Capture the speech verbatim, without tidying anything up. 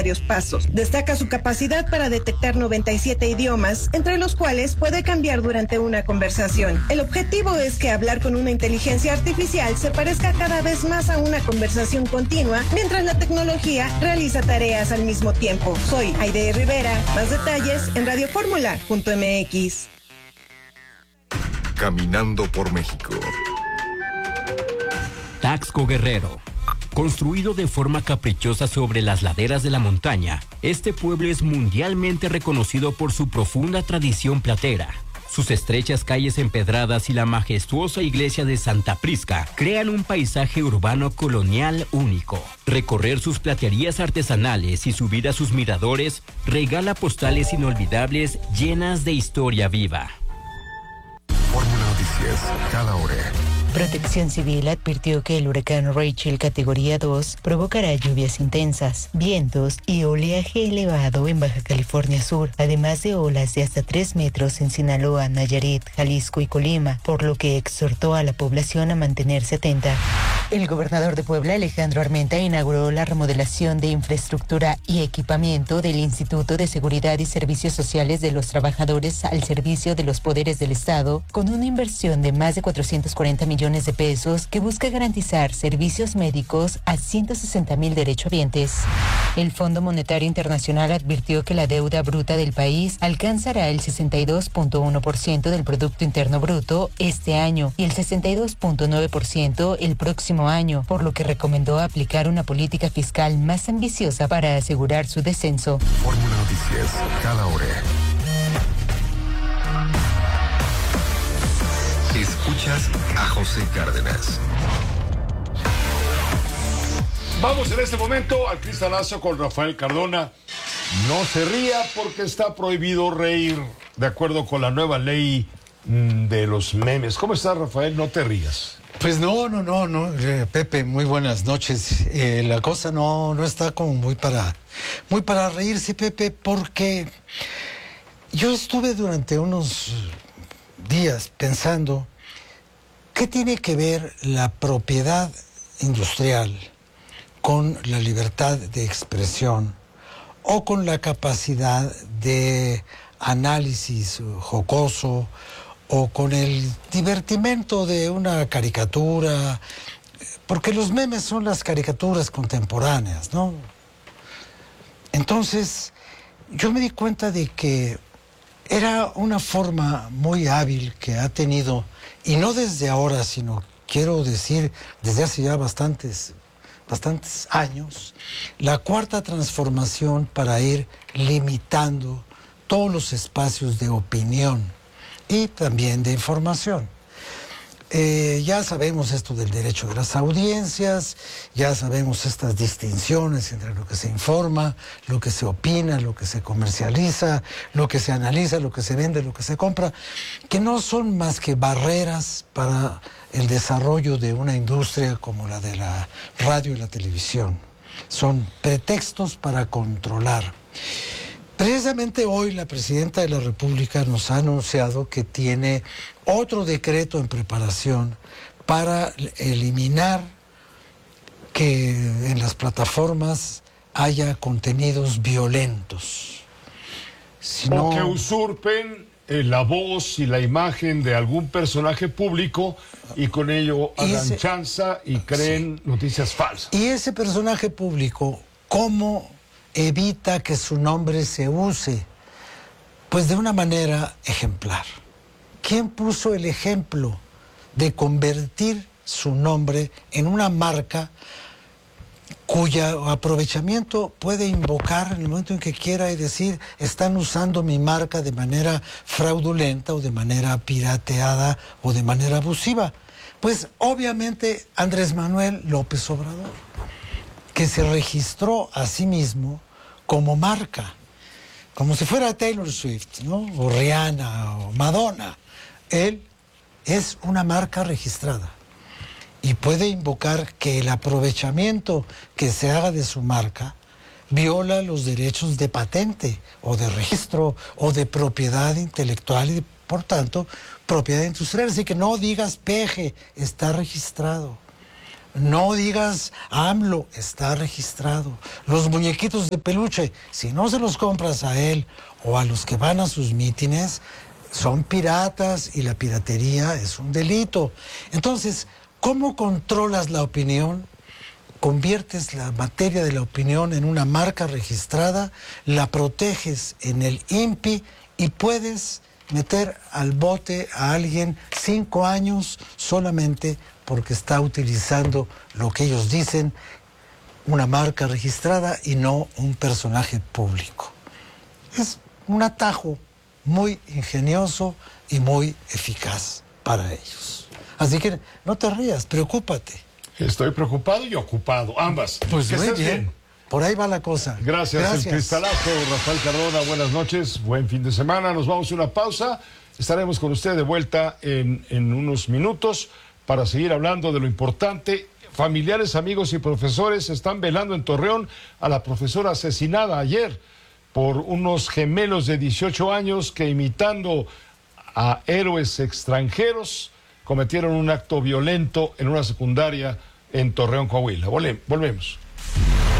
varios pasos. Destaca su capacidad para detectar noventa y siete idiomas, entre los cuales puede cambiar durante una conversación. El objetivo es que hablar con una inteligencia artificial se parezca cada vez más a una conversación continua, mientras la tecnología realiza tareas al mismo tiempo. Soy Aide Rivera. Más detalles en radio fórmula punto m x. Caminando por México. Taxco Guerrero. Construido de forma caprichosa sobre las laderas de la montaña, este pueblo es mundialmente reconocido por su profunda tradición platera. Sus estrechas calles empedradas y la majestuosa iglesia de Santa Prisca crean un paisaje urbano colonial único. Recorrer sus platerías artesanales y subir a sus miradores regala postales inolvidables llenas de historia viva. Fórmula Noticias, cada hora. Protección Civil advirtió que el huracán Rachel categoría dos provocará lluvias intensas, vientos y oleaje elevado en Baja California Sur, además de olas de hasta tres metros en Sinaloa, Nayarit, Jalisco y Colima, por lo que exhortó a la población a mantenerse atenta. El gobernador de Puebla, Alejandro Armenta, inauguró la remodelación de infraestructura y equipamiento del Instituto de Seguridad y Servicios Sociales de los Trabajadores al servicio de los poderes del Estado, con una inversión de más de cuatrocientos cuarenta millones de pesos que busca garantizar servicios médicos a ciento sesenta mil derechohabientes. El Fondo Monetario Internacional advirtió que la deuda bruta del país alcanzará el sesenta y dos punto uno por ciento del Producto Interno Bruto este año y el sesenta y dos punto nueve por ciento el próximo año, por lo que recomendó aplicar una política fiscal más ambiciosa para asegurar su descenso. Fórmula Noticias, cada hora. Escuchas a José Cárdenas. Vamos en este momento al cristalazo con Rafael Cardona. No se ría porque está prohibido reír, de acuerdo con la nueva ley mmm, de los memes. ¿Cómo estás, Rafael? No te rías. Pues no, no, no, no, eh, Pepe, muy buenas noches. Eh, la cosa no, no está como muy para, muy para reírse, Pepe, porque yo estuve durante unos días pensando qué tiene que ver la propiedad industrial con la libertad de expresión o con la capacidad de análisis jocoso o con el divertimento de una caricatura, porque los memes son las caricaturas contemporáneas, ¿no? Entonces, yo me di cuenta de que era una forma muy hábil que ha tenido, y no desde ahora, sino quiero decir desde hace ya bastantes, bastantes años, la cuarta transformación para ir limitando todos los espacios de opinión y también de información. Eh, ya sabemos esto del derecho de las audiencias, ya sabemos estas distinciones entre lo que se informa, lo que se opina, lo que se comercializa, lo que se analiza, lo que se vende, lo que se compra, que no son más que barreras para el desarrollo de una industria como la de la radio y la televisión. Son pretextos para controlar. Precisamente hoy la Presidenta de la República nos ha anunciado que tiene otro decreto en preparación para eliminar que en las plataformas haya contenidos violentos. Si no... O que usurpen eh, la voz y la imagen de algún personaje público y con ello hagan ese... chanza y creen sí. noticias falsas. Y ese personaje público, ¿cómo evita que su nombre se use? Pues de una manera ejemplar. ¿Quién puso el ejemplo de convertir su nombre en una marca cuyo aprovechamiento puede invocar en el momento en que quiera y decir, están usando mi marca de manera fraudulenta o de manera pirateada o de manera abusiva? Pues obviamente Andrés Manuel López Obrador, que se registró a sí mismo como marca, como si fuera Taylor Swift, ¿no? O Rihanna o Madonna. Él es una marca registrada y puede invocar que el aprovechamiento que se haga de su marca viola los derechos de patente o de registro o de propiedad intelectual y, por tanto, propiedad industrial. Así que no digas peje, está registrado. No digas AMLO, está registrado. Los muñequitos de peluche, si no se los compras a él o a los que van a sus mítines, son piratas y la piratería es un delito. Entonces, ¿cómo controlas la opinión? Conviertes la materia de la opinión en una marca registrada, la proteges en el I N P I y puedes meter al bote a alguien cinco años solamente porque está utilizando lo que ellos dicen, una marca registrada y no un personaje público. Es un atajo muy ingenioso y muy eficaz para ellos. Así que no te rías, preocúpate. Estoy preocupado y ocupado, ambas. Pues que muy estés bien. bien. Por ahí va la cosa. Gracias, Gracias. el cristalazo, Rafael Cardona, buenas noches, buen fin de semana, nos vamos a una pausa, estaremos con usted de vuelta en, en unos minutos para seguir hablando de lo importante. Familiares, amigos y profesores están velando en Torreón a la profesora asesinada ayer por unos gemelos de dieciocho años que, imitando a héroes extranjeros, cometieron un acto violento en una secundaria en Torreón, Coahuila. Volvemos.